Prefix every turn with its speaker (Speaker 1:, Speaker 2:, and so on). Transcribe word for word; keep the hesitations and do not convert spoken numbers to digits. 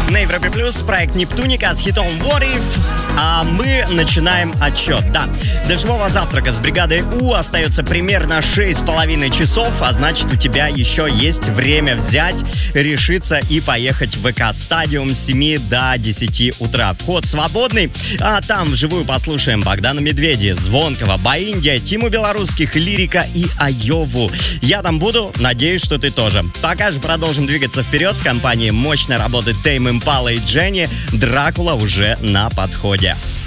Speaker 1: На Европе Плюс проект Нептуника с хитом What If. А мы начинаем отчет. Да, до живого завтрака с бригадой У остается примерно шесть с половиной часов, а значит, у тебя еще есть время взять, решиться и поехать в ВК Стадиум с семи до десяти утра. Вход свободный, а там вживую послушаем Богдана Медведя, Звонкого, Баиндия, Тиму Белорусских, Лирика и Айову. Я там буду, надеюсь, что ты тоже. Пока же продолжим двигаться вперед в компании мощной работы Тейм Импала и Дженни. Дракула уже на подходе.